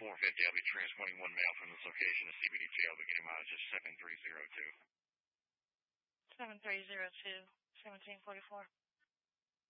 450. I'll be transporting one male from this location to CBD jail. I'll be getting mileage of 7302. 7302, 1744.